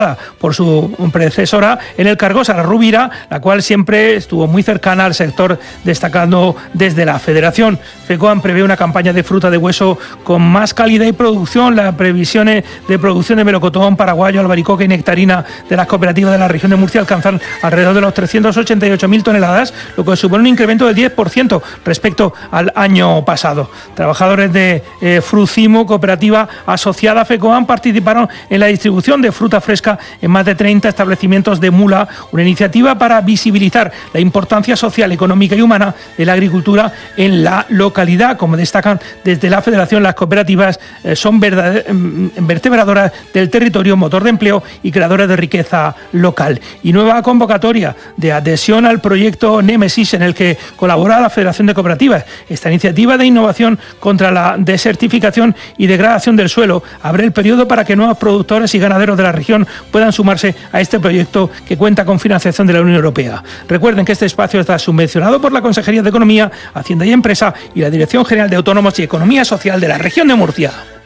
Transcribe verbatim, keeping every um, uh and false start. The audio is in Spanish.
por su predecesora en el cargo, Sara Rubira, la cual siempre estuvo muy cercana al sector, destacando desde la Federación. FECOAM prevé una campaña de fruta de hueso con más calidad y producción. Las previsiones de producción de melocotón, paraguayo, albaricoque y nectarina de las cooperativas de la región de Murcia alcanzan alrededor de los trescientas ochenta y ocho mil toneladas, lo que supone un incremento del diez por ciento respecto al año pasado. Trabajadores de eh, Frucimo, cooperativa asociada a FECOAM, participaron en la distribución de fruta fresca en más de treinta establecimientos de Mula, una iniciativa para visibilizar la importancia social, económica y humana de la agricultura en la localidad. Como destacan desde la Federación, las cooperativas eh, son vertebradoras del territorio, motor de empleo y creadoras de riqueza local. Y nueva convocatoria de adhesión al proyecto Némesis, en el que colabora la Federación de Cooperativas. Esta iniciativa de innovación contra la desertificación y degradación del suelo abre el periodo para que nuevos productores y ganaderos de la región puedan sumarse a este proyecto, que cuenta con financiación de la Unión Europea. Recuerden que este espacio está subvencionado por la Consejería de Economía, Hacienda y Empresa y la Dirección General de Autónomos y Economía Social de la región de Murcia.